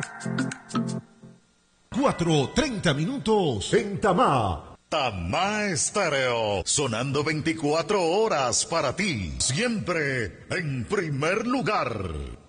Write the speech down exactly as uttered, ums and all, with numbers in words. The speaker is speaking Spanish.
cuatro treinta minutos en Tamá. Tamá Estéreo, sonando veinticuatro horas para ti, siempre en primer lugar.